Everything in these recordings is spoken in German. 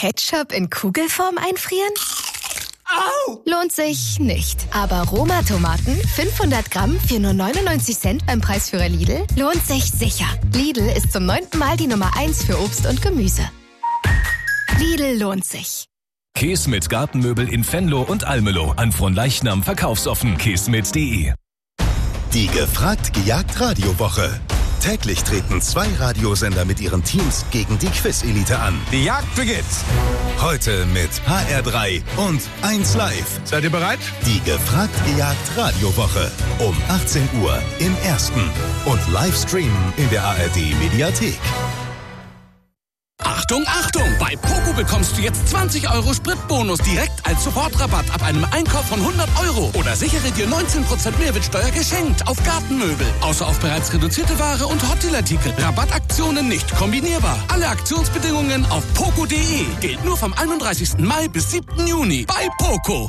Ketchup in Kugelform einfrieren? Au! Lohnt sich nicht. Aber Roma-Tomaten, 500 Gramm für nur 99 Cent beim Preisführer Lidl, lohnt sich sicher. Lidl ist zum 9. Mal die Nummer 1 für Obst und Gemüse. Lidl lohnt sich. Keesmit Gartenmöbel in Venlo und Almelo. An Fronleichnam verkaufsoffen. keesmit.de. Die Gefragt-Gejagt-Radio-Woche. Täglich treten 2 Radiosender mit ihren Teams gegen die Quiz-Elite an. Die Jagd beginnt. Heute mit HR3 und 1 Live. Seid ihr bereit? Die Gefragt-Gejagt-Radio-Woche. Um 18 Uhr im Ersten. Und Livestreamen in der ARD-Mediathek. Achtung, Achtung! Bei Poco bekommst du jetzt 20 € Spritbonus direkt als Sofortrabatt ab einem Einkauf von 100 €. Oder sichere dir 19% Mehrwertsteuer geschenkt auf Gartenmöbel. Außer auf bereits reduzierte Ware und Hotdeal-Artikel. Rabattaktionen nicht kombinierbar. Alle Aktionsbedingungen auf poco.de. Gilt nur vom 31. Mai bis 7. Juni bei Poco.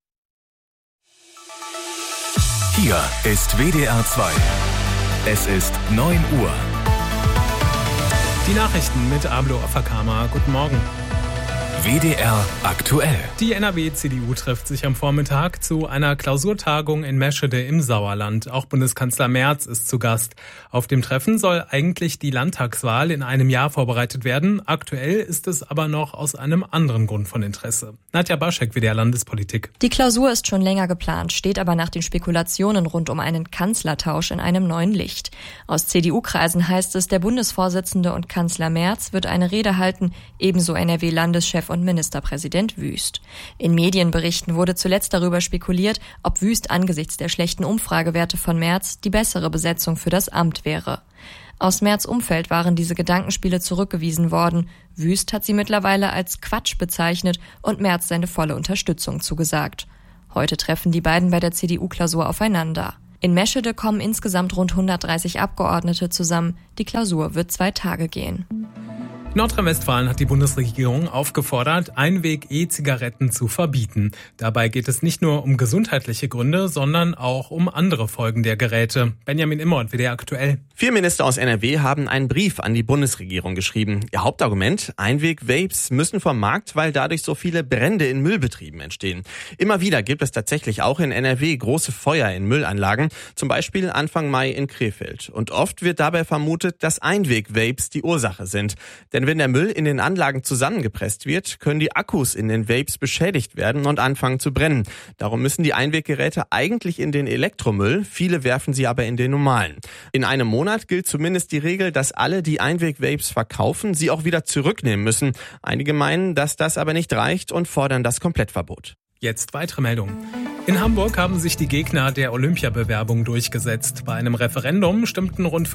Hier ist WDR 2. Es ist 9 Uhr. Die Nachrichten mit Ablo Afakama. Guten Morgen. WDR aktuell. Die NRW-CDU trifft sich am Vormittag zu einer Klausurtagung in Meschede im Sauerland. Auch Bundeskanzler Merz ist zu Gast. Auf dem Treffen soll eigentlich die Landtagswahl in einem Jahr vorbereitet werden. Aktuell ist es aber noch aus einem anderen Grund von Interesse. Nadja Baschek, WDR Landespolitik. Die Klausur ist schon länger geplant, steht aber nach den Spekulationen rund um einen Kanzlertausch in einem neuen Licht. Aus CDU-Kreisen heißt es, der Bundesvorsitzende und Kanzler Merz wird eine Rede halten, ebenso NRW-Landeschef und Ministerpräsident Wüst. In Medienberichten wurde zuletzt darüber spekuliert, ob Wüst angesichts der schlechten Umfragewerte von Merz die bessere Besetzung für das Amt wäre. Aus Merz' Umfeld waren diese Gedankenspiele zurückgewiesen worden. Wüst hat sie mittlerweile als Quatsch bezeichnet und Merz seine volle Unterstützung zugesagt. Heute treffen die beiden bei der CDU-Klausur aufeinander. In Meschede kommen insgesamt rund 130 Abgeordnete zusammen. Die Klausur wird 2 Tage gehen. Nordrhein-Westfalen hat die Bundesregierung aufgefordert, Einweg-E-Zigaretten zu verbieten. Dabei geht es nicht nur um gesundheitliche Gründe, sondern auch um andere Folgen der Geräte. Benjamin Immert, WDR aktuell. 4 Minister aus NRW haben einen Brief an die Bundesregierung geschrieben. Ihr Hauptargument: Einweg-Vapes müssen vom Markt, weil dadurch so viele Brände in Müllbetrieben entstehen. Immer wieder gibt es tatsächlich auch in NRW große Feuer in Müllanlagen, zum Beispiel Anfang Mai in Krefeld. Und oft wird dabei vermutet, dass Einweg-Vapes die Ursache sind. Denn wenn der Müll in den Anlagen zusammengepresst wird, können die Akkus in den Vapes beschädigt werden und anfangen zu brennen. Darum müssen die Einweggeräte eigentlich in den Elektromüll, viele werfen sie aber in den normalen. In einem Monat gilt zumindest die Regel, dass alle, die Einweg-Vapes verkaufen, sie auch wieder zurücknehmen müssen. Einige meinen, dass das aber nicht reicht und fordern das Komplettverbot. Jetzt weitere Meldungen. In Hamburg haben sich die Gegner der Olympiabewerbung durchgesetzt. Bei einem Referendum stimmten rund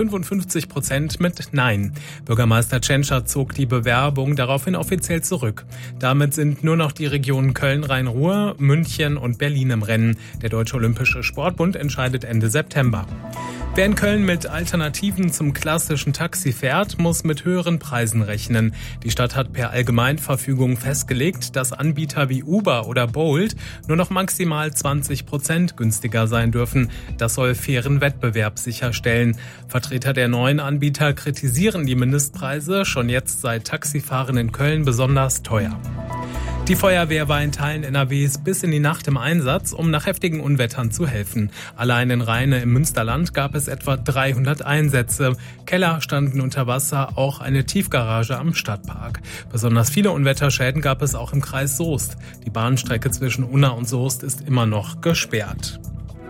55% mit Nein. Bürgermeister Tschentscher zog die Bewerbung daraufhin offiziell zurück. Damit sind nur noch die Regionen Köln-Rhein-Ruhr, München und Berlin im Rennen. Der Deutsche Olympische Sportbund entscheidet Ende September. Wer in Köln mit Alternativen zum klassischen Taxi fährt, muss mit höheren Preisen rechnen. Die Stadt hat per Allgemeinverfügung festgelegt, dass Anbieter wie Uber oder Bolt nur noch maximal 20% günstiger sein dürfen. Das soll fairen Wettbewerb sicherstellen. Vertreter der neuen Anbieter kritisieren die Mindestpreise. Schon jetzt sei Taxifahren in Köln besonders teuer. Die Feuerwehr war in Teilen NRWs bis in die Nacht im Einsatz, um nach heftigen Unwettern zu helfen. Allein in Rheine im Münsterland gab es etwa 300 Einsätze. Keller standen unter Wasser, auch eine Tiefgarage am Stadtpark. Besonders viele Unwetterschäden gab es auch im Kreis Soest. Die Bahnstrecke zwischen Unna und Soest ist immer noch gesperrt.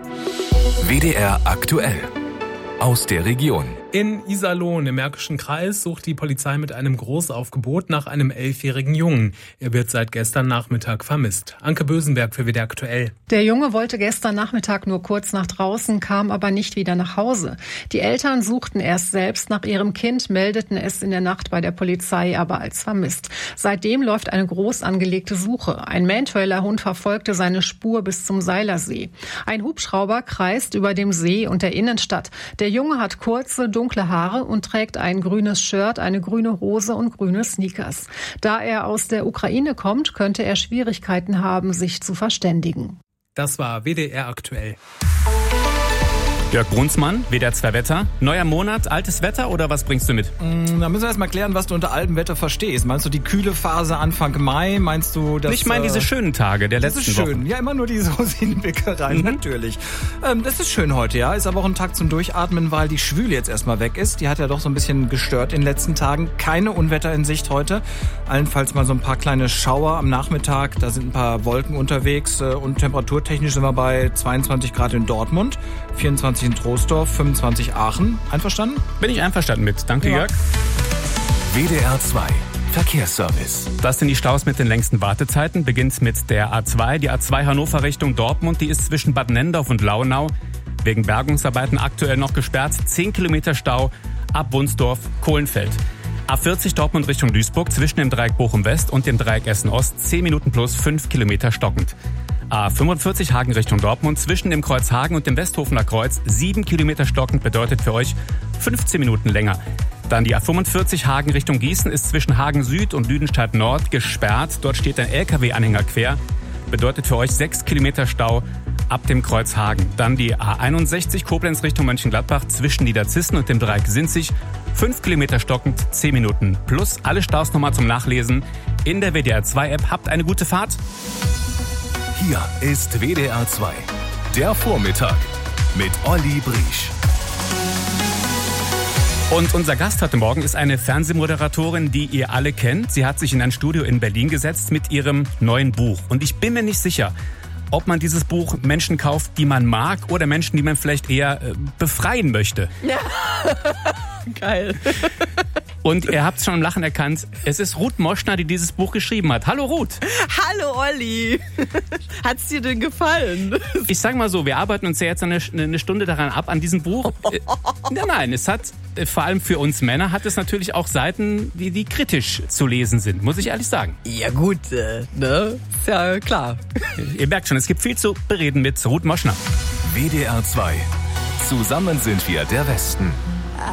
WDR aktuell. Aus der Region. In Iserlohn im Märkischen Kreis sucht die Polizei mit einem Großaufgebot nach einem 11-jährigen Jungen. Er wird seit gestern Nachmittag vermisst. Anke Bösenberg für WDR aktuell. Der Junge wollte gestern Nachmittag nur kurz nach draußen, kam aber nicht wieder nach Hause. Die Eltern suchten erst selbst nach ihrem Kind, meldeten es in der Nacht bei der Polizei aber als vermisst. Seitdem läuft eine groß angelegte Suche. Ein Mantrailer-Hund verfolgte seine Spur bis zum Seilersee. Ein Hubschrauber kreist über dem See und der Innenstadt. Der Junge hat kurze, dunkle Haare und trägt ein grünes Shirt, eine grüne Hose und grüne Sneakers. Da er aus der Ukraine kommt, könnte er Schwierigkeiten haben, sich zu verständigen. Das war WDR aktuell. Jörg Brunsmann, WDR 2 Wetter. Neuer Monat, altes Wetter oder was bringst du mit? Da müssen wir erst mal klären, was du unter altem Wetter verstehst. Meinst du die kühle Phase Anfang Mai? Meinst du das? Ich meine diese schönen Tage der letzten Wochen. Das ist schön. Ja, immer nur die Rosinenpickerei, natürlich. Das ist schön heute, ja. Ist aber auch ein Tag zum Durchatmen, weil die Schwüle jetzt erstmal weg ist. Die hat ja doch so ein bisschen gestört in den letzten Tagen. Keine Unwetter in Sicht heute. Allenfalls mal so ein paar kleine Schauer am Nachmittag. Da sind ein paar Wolken unterwegs. Und temperaturtechnisch sind wir bei 22 Grad in Dortmund, 24 in Troisdorf, 25 Aachen. Einverstanden? Bin ich einverstanden mit. Danke, Jörg. WDR 2 Verkehrsservice. Das sind die Staus mit den längsten Wartezeiten. Beginnt mit der A2. Die A2 Hannover Richtung Dortmund. Die ist zwischen Bad Nendorf und Launau wegen Bergungsarbeiten aktuell noch gesperrt. 10 Kilometer Stau ab Wunsdorf, Kohlenfeld. A40 Dortmund Richtung Duisburg zwischen dem Dreieck Bochum West und dem Dreieck Essen Ost. 10 Minuten plus 5 Kilometer stockend. A45 Hagen Richtung Dortmund zwischen dem Kreuz Hagen und dem Westhofener Kreuz 7 Kilometer stockend bedeutet für euch 15 Minuten länger. Dann die A45 Hagen Richtung Gießen ist zwischen Hagen Süd und Lüdenstadt Nord gesperrt. Dort steht ein LKW-Anhänger quer. Bedeutet für euch 6 Kilometer Stau ab dem Kreuz Hagen. Dann die A61 Koblenz Richtung Mönchengladbach zwischen Niederzissen und dem Dreieck Sinzig. 5 Kilometer stockend, 10 Minuten. Plus alle Staus nochmal zum Nachlesen in der WDR 2 App. Habt eine gute Fahrt. Hier ist WDR 2, der Vormittag mit Olli Briesch. Und unser Gast heute Morgen ist eine Fernsehmoderatorin, die ihr alle kennt. Sie hat sich in ein Studio in Berlin gesetzt mit ihrem neuen Buch. Und ich bin mir nicht sicher, ob man dieses Buch Menschen kauft, die man mag oder Menschen, die man vielleicht eher befreien möchte. Ja. Geil. Und ihr habt es schon im Lachen erkannt, es ist Ruth Moschner, die dieses Buch geschrieben hat. Hallo Ruth. Hallo Olli. Hat's dir denn gefallen? Ich sag mal so, wir arbeiten uns ja jetzt eine Stunde daran ab, an diesem Buch. Nein, es hat, vor allem für uns Männer, hat es natürlich auch Seiten, die kritisch zu lesen sind, muss ich ehrlich sagen. Ja gut, ne? Ist ja klar. Ihr merkt schon, es gibt viel zu bereden mit Ruth Moschner. WDR 2. Zusammen sind wir der Westen.